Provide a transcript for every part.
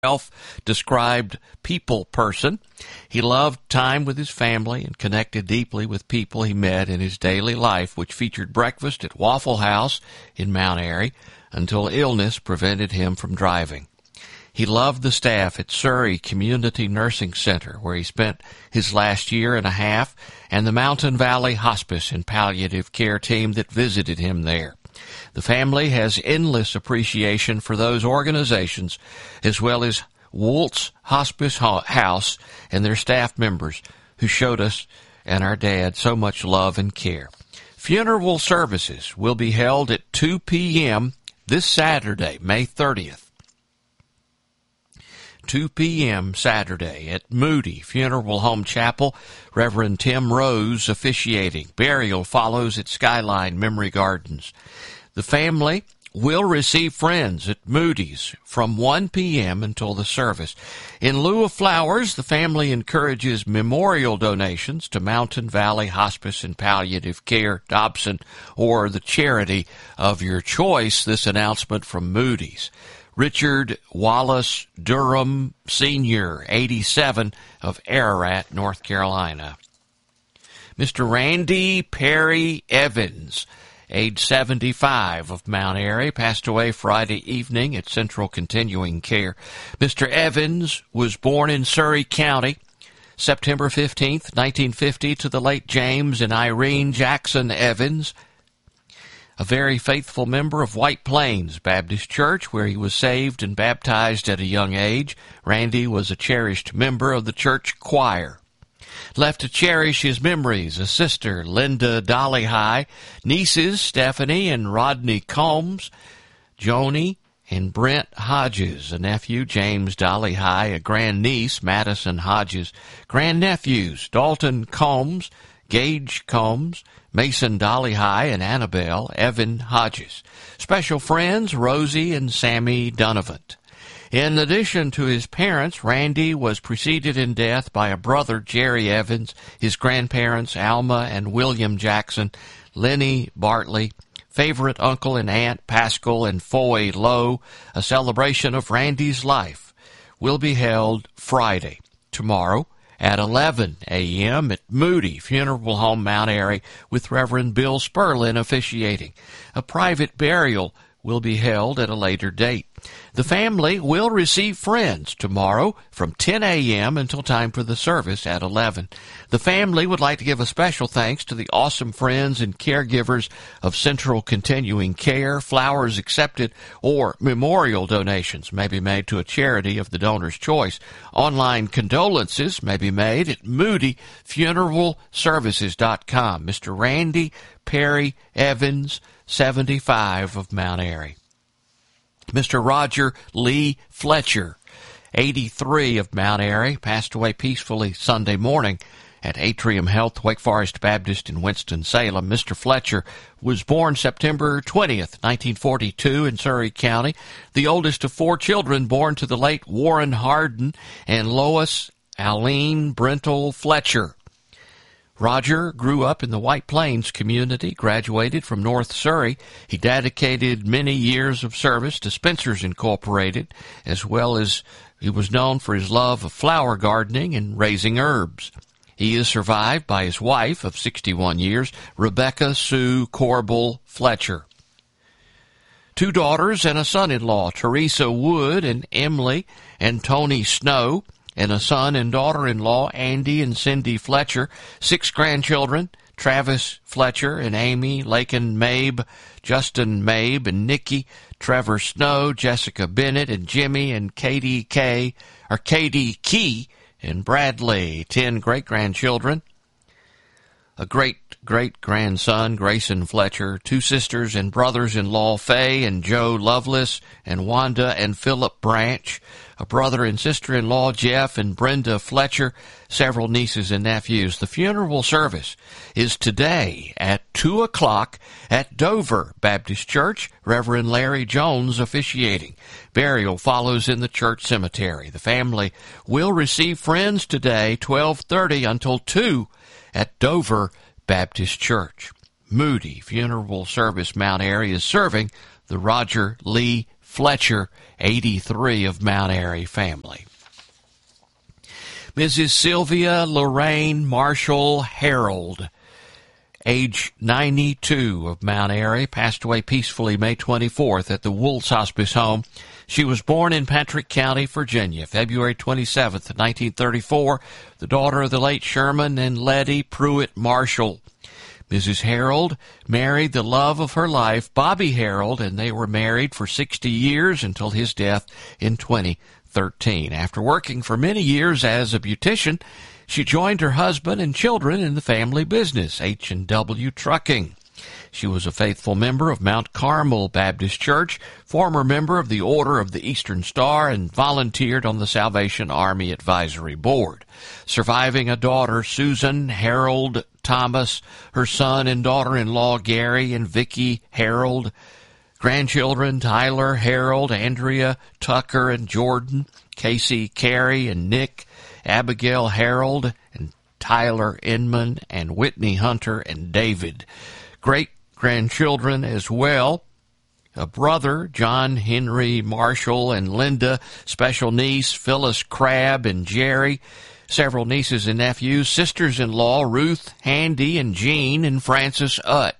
self-described people person. He loved time with his family and connected deeply with people he met in his daily life, which featured breakfast at Waffle House in Mount Airy until illness prevented him from driving. He loved the staff at Surrey Community Nursing Center, where he spent his last year and a half, and the Mountain Valley Hospice and Palliative Care team that visited him there. The family has endless appreciation for those organizations, as well as Woltz Hospice House and their staff members who showed us and our dad so much love and care. Funeral services will be held at 2 p.m. this Saturday, May 30th. 2 p.m. Saturday at Moody Funeral Home Chapel. Reverend Tim Rose officiating. Burial follows at Skyline Memory Gardens. The family will receive friends at Moody's from 1 p.m. until the service. In lieu of flowers, the family encourages memorial donations to Mountain Valley Hospice and Palliative Care, Dobson, or the charity of your choice. This announcement from Moody's. Richard Wallace Durham, Sr., 87, of Ararat, North Carolina. Mr. Randy Perry Evans, age 75, of Mount Airy, passed away Friday evening at Central Continuing Care. Mr. Evans was born in Surrey County, September 15th, 1950, to the late James and Irene Jackson Evans, a very faithful member of White Plains Baptist Church, where he was saved and baptized at a young age. Randy was a cherished member of the church choir. Left to cherish his memories, a sister, Linda Dollyhigh, nieces, Stephanie and Rodney Combs, Joni and Brent Hodges, a nephew, James Dollyhigh, a grandniece, Madison Hodges, grandnephews, Dalton Combs, Gage Combs, Mason Dollyhigh, and Annabelle Evan Hodges. Special friends, Rosie and Sammy Donovan. In addition to his parents, Randy was preceded in death by a brother, Jerry Evans, his grandparents, Alma and William Jackson, Lenny Bartley, favorite uncle and aunt, Pascal and Foy Lowe. A celebration of Randy's life will be held Friday, tomorrow, at 11 a.m. at Moody Funeral Home, Mount Airy, with Reverend Bill Sperlin officiating. A private burial will be held at a later date. The family will receive friends tomorrow from 10 a.m. until time for the service at 11. The family would like to give a special thanks to the awesome friends and caregivers of Central Continuing Care. Flowers accepted or memorial donations may be made to a charity of the donor's choice. Online condolences may be made at moodyfuneralservices.com. Mr. Randy Perry Evans, 75, of Mount Airy. Mr. Roger Lee Fletcher, 83, of Mount Airy, passed away peacefully Sunday morning at Atrium Health, Wake Forest Baptist in Winston-Salem. Mr. Fletcher was born September 20th, 1942, in Surrey County, the oldest of 4 children born to the late Warren Hardin and Lois Aline Brentel Fletcher. Roger grew up in the White Plains community, graduated from North Surrey. He dedicated many years of service to Spencer's Incorporated, as well as he was known for his love of flower gardening and raising herbs. He is survived by his wife of 61 years, Rebecca Sue Corbel Fletcher. 2 daughters and a son-in-law, Teresa Wood and Emily and Tony Snow, and a son and daughter-in-law, Andy and Cindy Fletcher. 6 grandchildren, Travis Fletcher and Amy, Lakin Mabe, Justin Mabe and Nikki, Trevor Snow, Jessica Bennett and Jimmy and Katie Key and Bradley. 10 great-grandchildren, a great-great-grandson, Grayson Fletcher, 2 sisters and brothers-in-law, Faye and Joe Lovelace and Wanda and Philip Branch, a brother and sister-in-law, Jeff and Brenda Fletcher, several nieces and nephews. The funeral service is today at 2 o'clock at Dover Baptist Church, Reverend Larry Jones officiating. Burial follows in the church cemetery. The family will receive friends today, 12:30 until 2 at Dover Baptist Church. Moody Funeral Service Mount Airy is serving the Roger Lee Fletcher, 83, of Mount Airy family. Mrs. Sylvia Lorraine Marshall Harold, age 92, of Mount Airy, passed away peacefully May 24th at the Woltz Hospice Home. She was born in Patrick County, Virginia, February 27th, 1934, the daughter of the late Sherman and Letty Pruitt Marshall. Mrs. Harold married the love of her life, Bobby Harold, and they were married for 60 years until his death in 2013. After working for many years as a beautician, she joined her husband and children in the family business, H&W Trucking. She was a faithful member of Mount Carmel Baptist Church, former member of the Order of the Eastern Star, and volunteered on the Salvation Army Advisory Board. Surviving a daughter, Susan Harold Thomas, her son and daughter-in-law, Gary and Vicki Harold, grandchildren, Tyler Harold, Andrea Tucker and Jordan, Casey Carey and Nick, Abigail Harold and Tyler Inman, and Whitney Hunter and David. Great-grandchildren as well. A brother, John Henry Marshall and Linda, special niece, Phyllis Crabb and Jerry, several nieces and nephews, sisters-in-law, Ruth, Handy, and Jean, and Frances Utt.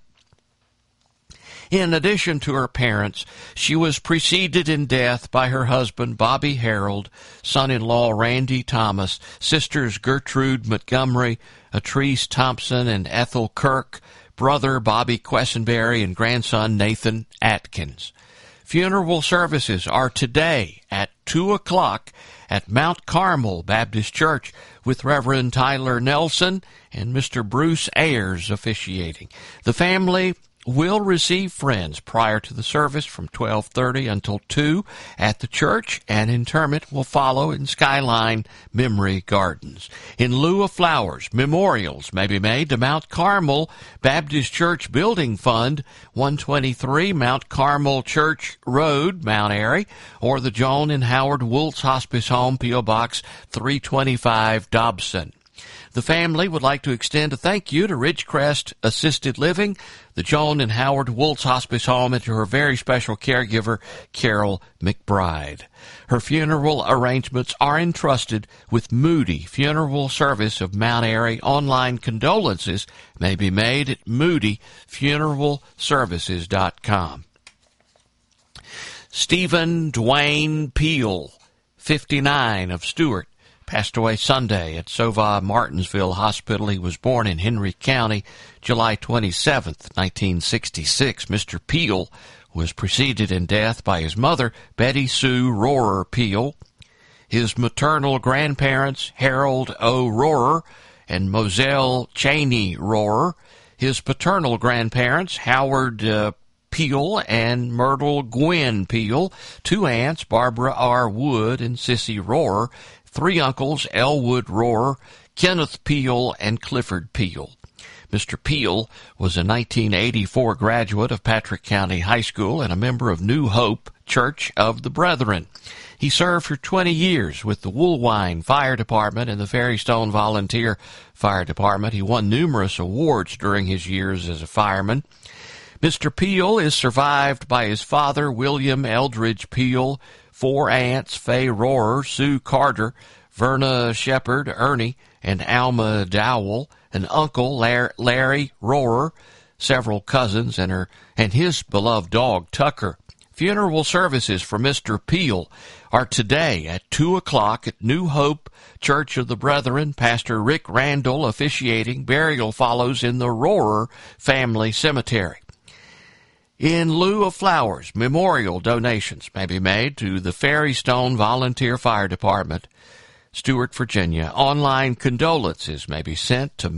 In addition to her parents, she was preceded in death by her husband, Bobby Harold, son-in-law, Randy Thomas, sisters Gertrude Montgomery, Atrice Thompson, and Ethel Kirk, brother Bobby Quessenberry, and grandson Nathan Atkins. Funeral services are today at 2 o'clock at Mount Carmel Baptist Church with Reverend Tyler Nelson and Mr. Bruce Ayers officiating. The family will receive friends prior to the service from 12:30 until 2 at the church, and interment will follow in Skyline Memory Gardens. In lieu of flowers, memorials may be made to Mount Carmel Baptist Church Building Fund, 123 Mount Carmel Church Road, Mount Airy, or the Joan and Howard Woltz Hospice Home, P.O. Box 325, Dobson. The family would like to extend a thank you to Ridgecrest Assisted Living, the Joan and Howard Woltz Hospice Home, and to her very special caregiver, Carol McBride. Her funeral arrangements are entrusted with Moody Funeral Service of Mount Airy. Online condolences may be made at moodyfuneralservices.com. Stephen Dwayne Peel, 59, of Stewart, passed away Sunday at Sova Martinsville Hospital. He was born in Henry County, July 27th, 1966. Mr. Peel was preceded in death by his mother, Betty Sue Rohrer Peel, his maternal grandparents, Harold O. Rohrer and Moselle Cheney Rohrer, his paternal grandparents, Howard Peel and Myrtle Gwen Peel, two aunts, Barbara R. Wood and Sissy Rohrer, three uncles, Elwood Rohrer, Kenneth Peel, and Clifford Peel. Mr. Peel was a 1984 graduate of Patrick County High School and a member of New Hope Church of the Brethren. He served for 20 years with the Woolwine Fire Department and the Ferrystone Volunteer Fire Department. He won numerous awards during his years as a fireman. Mr. Peel is survived by his father, William Eldridge Peel, four aunts, Fay Rohrer, Sue Carter, Verna Shepard, Ernie, and Alma Dowell, an uncle, Larry Rohrer, several cousins, and his beloved dog, Tucker. Funeral services for Mr. Peel are today at 2 o'clock at New Hope Church of the Brethren. Pastor Rick Randall officiating. Burial follows in the Rohrer Family Cemetery. In lieu of flowers, memorial donations may be made to the Ferrystone Volunteer Fire Department, Stewart, Virginia. Online condolences may be sent to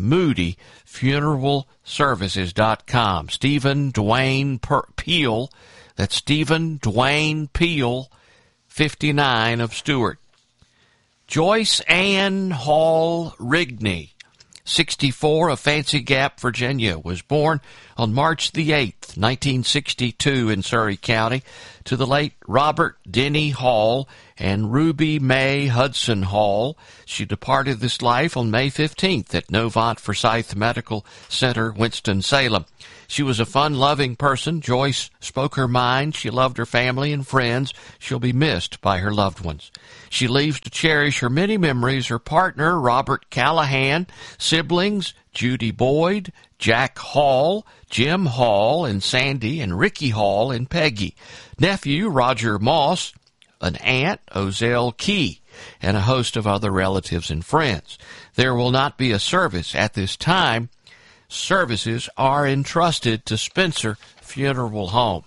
moodyfuneralservices.com. Stephen Dwayne Peel, that's Stephen Dwayne Peel, 59, of Stewart. Joyce Ann Hall Rigney, 64, of Fancy Gap, Virginia, was born on March the 8th, 1962 in Surry County. To the late Robert Denny Hall and Ruby Mae Hudson Hall. She departed this life on May 15th at Novant Forsyth Medical Center, Winston-Salem. She was a fun-loving person. Joyce spoke her mind. She loved her family and friends. She'll be missed by her loved ones. She leaves to cherish her many memories, her partner, Robert Callahan, siblings, Judy Boyd, Jack Hall, Jim Hall, and Sandy, and Ricky Hall and Peggy, nephew, Roger Moss, an aunt, Ozell Key, and a host of other relatives and friends. There will not be a service at this time. Services are entrusted to Spencer Funeral Home.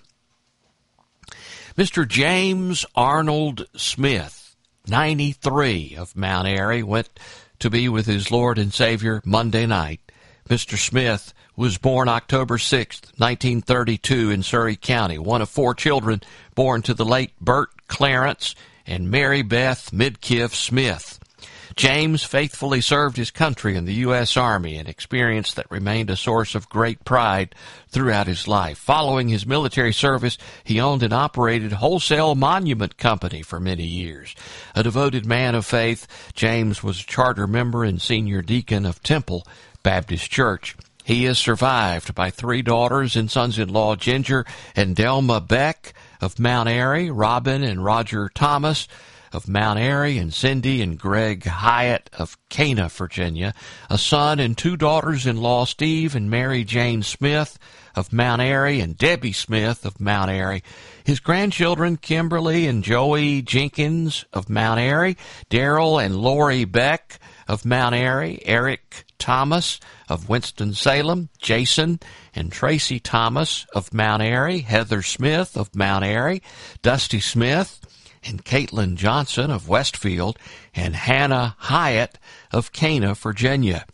Mr. James Arnold Smith, 93, of Mount Airy, went to be with his Lord and Savior Monday night. Mr. Smith was born October 6, 1932 in Surrey County, one of 4 children born to the late Bert Clarence and Mary Beth Midkiff Smith. James faithfully served his country in the U.S. Army, an experience that remained a source of great pride throughout his life. Following his military service, he owned and operated Wholesale Monument Company for many years. A devoted man of faith, James was a charter member and senior deacon of Temple Baptist Church. He is survived by 3 daughters and sons-in-law, Ginger and Delma Beck of Mount Airy, Robin and Roger Thomas of Mount Airy, and Cindy and Greg Hyatt of Cana, Virginia, a son and 2 daughters-in-law, Steve and Mary Jane Smith of Mount Airy, and Debbie Smith of Mount Airy. His grandchildren, Kimberly and Joey Jenkins of Mount Airy, Daryl and Lori Beck of Mount Airy, Eric Thomas of Winston-Salem, Jason and Tracy Thomas of Mount Airy, Heather Smith of Mount Airy, Dusty Smith and Caitlin Johnson of Westfield, and Hannah Hyatt of Cana, Virginia.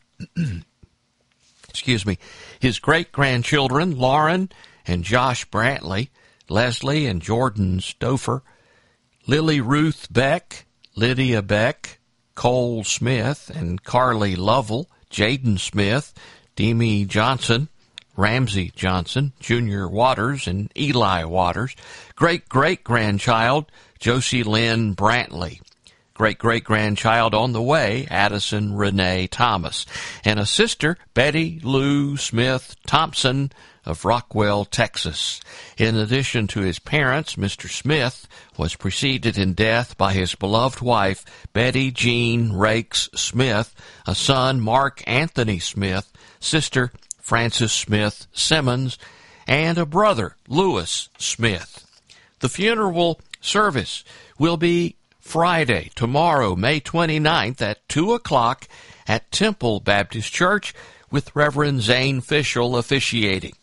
Excuse me. His great-grandchildren, Lauren and Josh Brantley, Leslie and Jordan Stouffer, Lily Ruth Beck, Lydia Beck, Cole Smith and Carly Lovell, Jaden Smith, Demi Johnson, Ramsey Johnson, Junior Waters, and Eli Waters. Great-great-grandchild, Josie Lynn Brantley. Great-great-grandchild on the way, Addison Renee Thomas. And a sister, Betty Lou Smith Thompson of Rockwell, Texas. In addition to his parents, Mr. Smith was preceded in death by his beloved wife, Betty Jean Rakes Smith, a son, Mark Anthony Smith, sister, Frances Smith Simmons, and a brother, Lewis Smith. The funeral service will be Friday, tomorrow, May 29th at 2 o'clock at Temple Baptist Church with Reverend Zane Fishel officiating.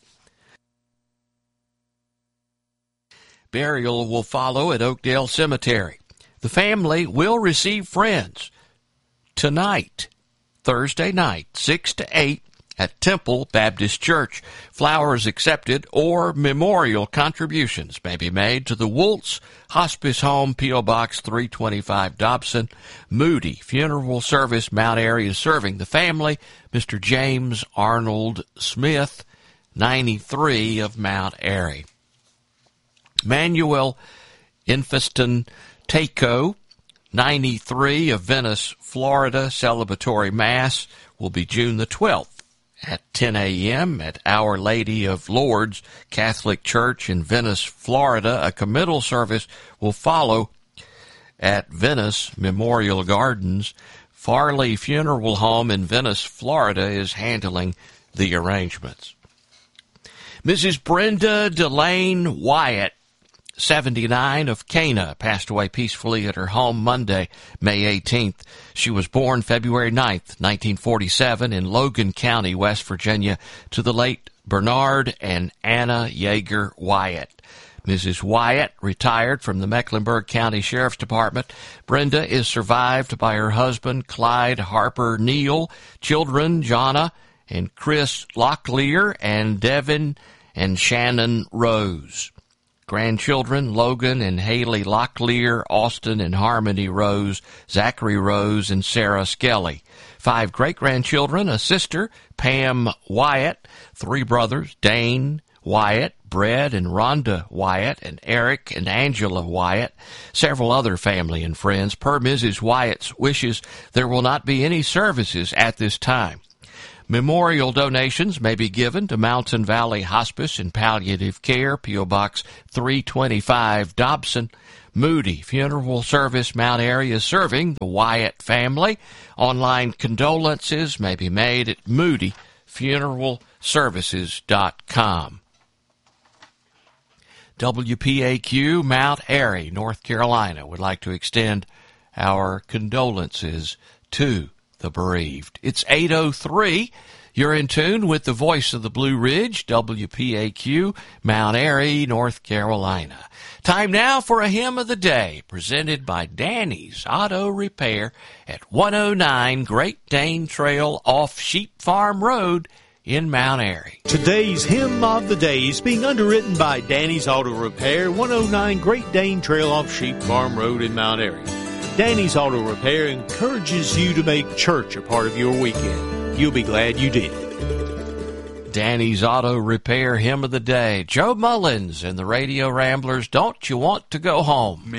Burial will follow at Oakdale Cemetery. The family will receive friends tonight, Thursday night, 6 to 8, at Temple Baptist Church. Flowers accepted or memorial contributions may be made to the Woltz Hospice Home, P.O. Box 325, Dobson. Moody Funeral Service, Mount Airy, is serving the family. Mr. James Arnold Smith, 93, of Mount Airy. Manuel Infeston Taco, 93, of Venice, Florida. Celebratory Mass will be June the 12th. At 10 a.m. at Our Lady of Lourdes Catholic Church in Venice, Florida. A committal service will follow at Venice Memorial Gardens. Farley Funeral Home in Venice, Florida is handling the arrangements. Mrs. Brenda Delane Wyatt, 79, of Cana, passed away peacefully at her home Monday, May 18th. She was born February 9th, 1947, in Logan County, West Virginia, to the late Bernard and Anna Yeager Wyatt. Mrs. Wyatt retired from the Mecklenburg County Sheriff's Department. Brenda is survived by her husband, Clyde Harper Neal, children, Jonna and Chris Locklear, and Devin and Shannon Rose. Grandchildren, Logan and Haley Locklear, Austin and Harmony Rose, Zachary Rose, and Sarah Skelly. 5 great-grandchildren, a sister, Pam Wyatt, 3 brothers, Dane Wyatt, Brett and Rhonda Wyatt, and Eric and Angela Wyatt, several other family and friends. Per Mrs. Wyatt's wishes, there will not be any services at this time. Memorial donations may be given to Mountain Valley Hospice and Palliative Care, P.O. Box 325, Dobson. Moody Funeral Service, Mount Airy, is serving the Wyatt family. Online condolences may be made at moodyfuneralservices.com. WPAQ, Mount Airy, North Carolina, would like to extend our condolences to the bereaved. It's 8:03. You're in tune with the voice of the Blue Ridge, WPAQ, Mount Airy, North Carolina. Time now for a hymn of the day, presented by Danny's Auto Repair at 109 Great Dane Trail off Sheep Farm Road in Mount Airy. Today's hymn of the day is being underwritten by Danny's Auto Repair, 109 Great Dane Trail off Sheep Farm Road in Mount Airy. Danny's Auto Repair encourages you to make church a part of your weekend. You'll be glad you did. Danny's Auto Repair hymn of the day, Joe Mullins and the Radio Ramblers, Don't You Want to Go Home?